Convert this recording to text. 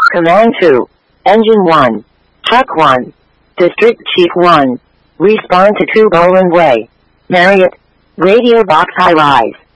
Command 2. Engine 1. Truck 1. District Chief 1. Respond to 2 Boland Way. Marriott. Radio Box High Rise.